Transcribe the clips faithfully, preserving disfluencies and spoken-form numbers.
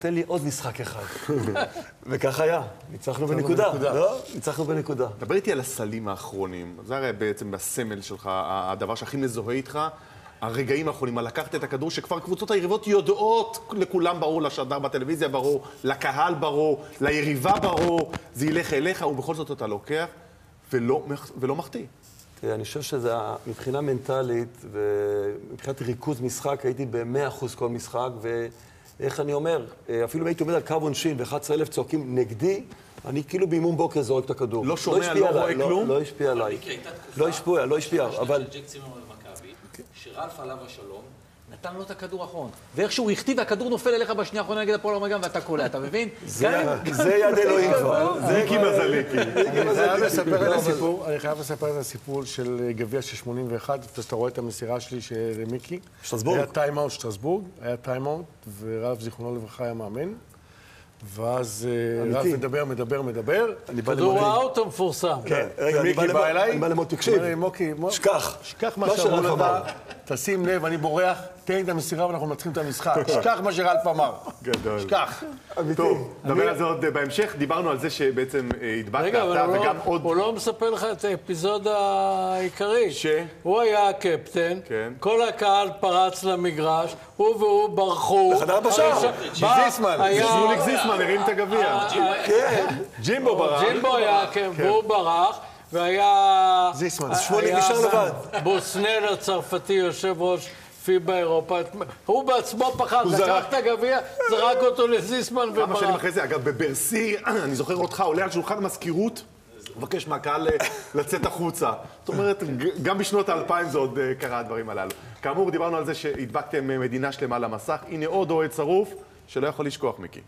תן לי עוד משחק אחד. וכך היה, ניצחנו בנקודה. לא? ניצחנו בנקודה. דבר איתי על הסלים האחרונים. זה הרי בעצם בסמל שלך, הדבר שהכי מזוהה איתך, הרגעים האחרונים, לקחת את הכדור שכבר קבוצות היריבות יודעות, לכולם ברור, לשדר בטלוויזיה ברור, לקהל ברור, ליריבה ברור, זה ילך אליך, ובכל זאת אתה לוקח ולא, ולא מחטיא. תראה, אני חושב שזה מבחינה מנטלית ומבחינת ריכוז משחק, הייתי ב-מאה אחוז כל משחק, ואיך אני אומר, אפילו הייתי עומד על קו עונשין ו-אחד עשר אלף צועקים נגדי, אני כאילו באימון בוקר זורק את הכדור. לא שומע, לא רואה כלום? לא השפיע עליי. לא השפיע, לא השפיע, אבל... שרלף עליו השלום, נתן לו את הכדור האחרון. ואיכשהו הוא הכתיב, והכדור נופל אליך בשנייה האחרונה נגד הפועל רמת גן, ואתה קולע, אתה מבין? זה יד אלוהים כבר. מיקי מזליקי. אני חייב לספר את הסיפור של גביע של שמונים ואחת, שאתה רואה את המסירה שלי של מיקי. שטרסבורג. היה טיימאוט שטרסבורג, היה טיימאוט, ורלף זיכרונו לברכה היה מאמן. ואז רב מדבר, מדבר, מדבר. כדור האוט המפורסם. כן, רגע, אני בא אליי. אני בא למות, תקשיב. שכח. שכח מה שרלף אמר. תשים לב, אני בורח, תן את המסירה ואנחנו מתחילים את המשחק. שכח מה שרלף אמר. גדול. שכח. טוב, נדבר על זה עוד בהמשך. דיברנו על זה שבעצם הדבקת רגע, אתה אבל וגם עוד... הוא לא מספר לך את האפיזוד העיקרי. ש? הוא היה הקפטן, כן. כל הקהל פרץ למגרש, הוא והוא ברחו. לחדר בשער. זיסמן, שמוליק זיסמן הרים את הגביע. כן. ג'ימבו ברח. ג'ימבו היה, כן, והוא ברח, והיה... זיסמן. שמוליק נשאר לבד. בוסנל הצרפתי, יושב ראש פיבה אירופה. הוא בעצמו פחד, לקח את הגביע, זרק אותו לזיסמן וברח. כמה שנים אחרי זה, אגב, בברסי, אני זוכר אותך, עולה על שולחן המזכירות, מבקש מהקהל לצאת החוצה. זאת אומרת, גם בשנות האלפיים זה עוד קרה הדברים הללו. כאמור, דיברנו על זה שהדבקתם מדינה שלמה למסך. הנה עוד אוהד שרוף, שלא יכול לשכוח, מיקי.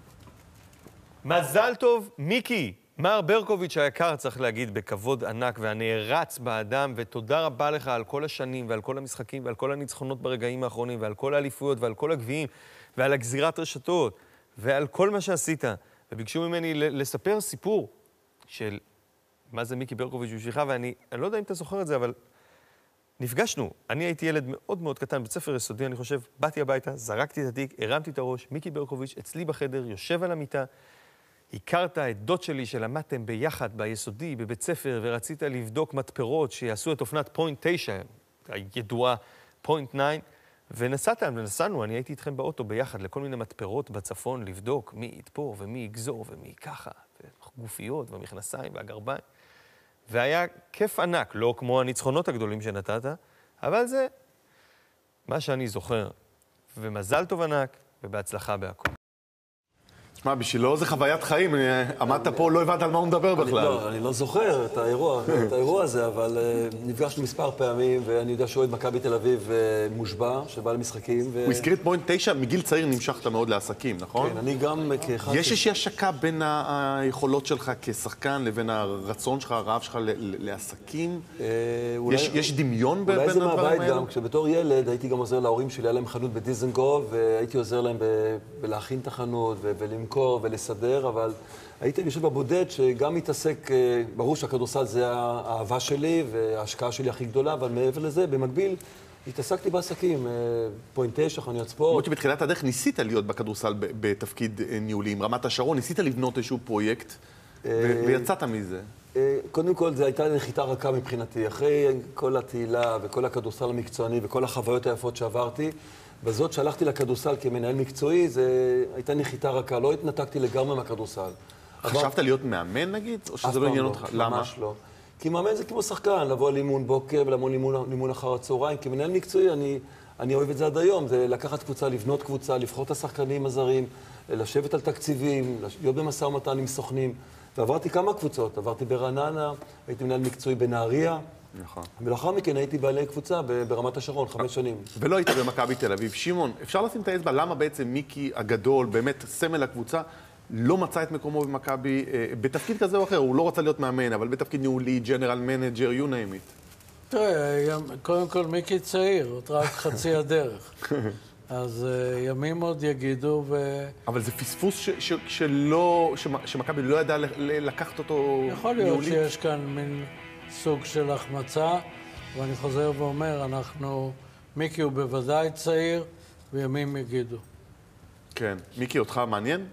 מזל טוב, מיקי. מר ברקוביץ' היקר, צריך להגיד, בכבוד ענק והנערץ באדם, ותודה רבה לך על כל השנים ועל כל המשחקים ועל כל הניצחונות ברגעים האחרונים ועל כל האליפויות ועל כל הגביעים ועל הגזירת רשתות ועל כל מה שעשית. וביקשו ממני לספר סיפור של מה זה מיקי ברקוביץ' בשבילך, ואני אני לא יודע אם אתה זוכר את זה, אבל נפגשנו. אני הייתי ילד מאוד מאוד קטן, בית ספר יסודי, אני חושב, באתי הביתה, זרקתי את התיק, הרמתי את הראש, מיקי ברקוביץ' אצלי בחדר, יושב על המיטה, הכרת את דוד שלי שלמדתם ביחד ביסודי, בבית ספר, ורצית לבדוק מתפרות שיעשו את אופנת פוינט תשע, הידועה פוינט תשע, ונסעת, ונסענו, אני הייתי איתכם באוטו ביחד לכל מיני מתפרות בצפון, לבדוק מי יתפור ומי יגזור ומי ככה, וגופיות והמכנסיים והגרביים. והיה כיף ענק, לא כמו הניצחונות הגדולים שנתת, אבל זה מה שאני זוכר. ומזל טוב ענק, ובהצלחה בהכל. תשמע, בשבילו זה חוויית חיים, עמדת פה, לא הבנת על מה הוא מדבר בכלל. לא, אני לא זוכר את האירוע, את האירוע הזה, אבל נפגשנו מספר פעמים, ואני יודע שאוהד מכבי תל אביב מושבע, שבא למשחקים. הוא הזכיר את פוינט תשע, מגיל צעיר נמשכת מאוד לעסקים, נכון? כן, אני גם כאחד... יש איזושהי השקה בין היכולות שלך כשחקן לבין הרצון שלך, הרעב שלך לעסקים? יש דמיון בין הדברים האלה? אולי זה מהבית גם, כשבתור ילד הייתי גם עוזר להורים שלי, היה להם חנות בדיזנגוף, והייתי עוזר להם בלהכין את החנות ולמכור ולסדר, אבל הייתי אני חושב בבודד שגם מתעסק, ברור שהכדורסל זה האהבה שלי וההשקעה שלי הכי גדולה, אבל מעבר לזה, במקביל, התעסקתי בעסקים, פוינט תשע, חנויות ספורט. למרות שבתחילת הדרך ניסית להיות בכדורסל בתפקיד ניהולי, עם רמת השרון, ניסית לבנות איזשהו פרויקט, ויצאת מזה. קודם כל, זו הייתה נחיתה רכה מבחינתי. אחרי כל התהילה וכל הכדורסל המקצועני וכל החוויות היפות שעברתי, בזאת שהלכתי לכדורסל כמנהל מקצועי, זו הייתה נחיתה רכה, לא התנתקתי לגמרי מהכדורסל. חשבת להיות מאמן נגיד? או שזה לא עניין אותך? למה? ממש לא. כי מאמן זה כמו שחקן, לבוא לאימון בוקר ולמון לאימון אחר הצהריים. כמנהל מקצועי אני, אני אוהב את זה עד היום, זה לקחת קבוצה, לבנות קבוצה, לבחור את השחקנים הזרים, לשבת על תקציבים, להיות במשא ומתן עם סוכנים. ועברתי כמה קבוצות, עברתי ברעננה, הייתי מנהל מקצועי בנהריה. נכון. ולאחר מכן הייתי בעלי קבוצה ברמת השרון, חמש שנים. ולא היית במכבי תל אביב. שמעון, אפשר לשים את האצבע, למה בעצם מיקי הגדול, באמת סמל הקבוצה, לא מצא את מקומו במכבי, בתפקיד כזה או אחר, הוא לא רצה להיות מאמן, אבל בתפקיד ניהולי, ג'נרל מנג'ר, you name it. תראה, קודם כל מיקי צעיר, עוד רק חצי הדרך. אז ימים עוד יגידו ו... אבל זה פספוס ש- ש- שלא, שמכבי לא ידע לקחת אותו ניהולי? יכול להיות שיש כאן מין סוג של החמצה, ואני חוזר ואומר, אנחנו, מיקי הוא בוודאי צעיר, וימים יגידו. כן. מיקי, אותך מעניין?